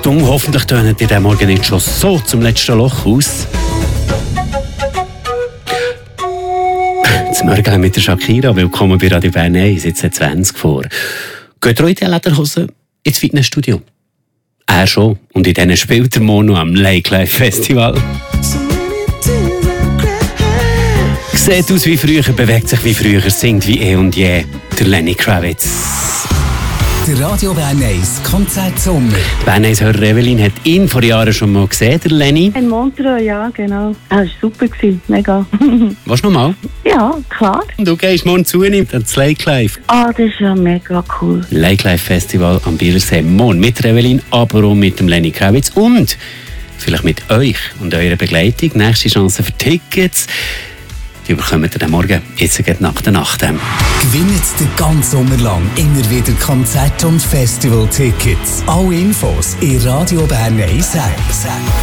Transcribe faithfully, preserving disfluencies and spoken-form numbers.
Achtung, hoffentlich tönt ihr den Morgen nicht schon so zum letzten Loch aus. Das Morgen mit der Shakira. Willkommen bei Radio Bern eins, jetzt hat zwanzig vor. Geht ihr in die Lederhosen ins Fitnessstudio? Er schon. Und in denen spielt er morgen noch am Lake Life Festival. Sieht aus wie früher, bewegt sich wie früher, singt wie eh und je. Der Lenny Kravitz. Der Radio Bern eins Konzertsommer. Die Bern eins-Hörer Evelyn hat ihn vor Jahren schon mal gesehen, der Lenny. In Montreux, ja, genau. Das war super, mega. Willst du noch mal? Ja, klar. Und du gehst morgen zu ihm, ans Lake Life. Ah, das ist ja mega cool. Lake Life Festival am Bielersee. Morgen mit Evelyn, aber auch mit dem Lenny Kravitz und vielleicht mit euch und eurer Begleitung. Nächste Chance für Tickets. Die bekommt ihr dann morgen, jetzt geht nach der Nacht. Gewinnt den ganzen Sommer lang immer wieder Konzert- und Festival-Tickets. Alle Infos in Radio Bern eins.